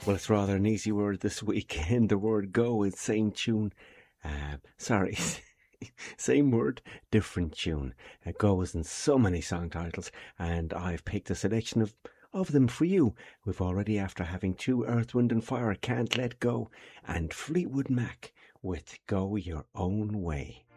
Well, it's rather an easy word this weekend. The word go is same tune. Sorry, same word, different tune. Go is in so many song titles, and I've picked a selection of them for you. We've already, after having two Earth, Wind and Fire, Can't Let Go, and Fleetwood Mac with Go Your Own Way.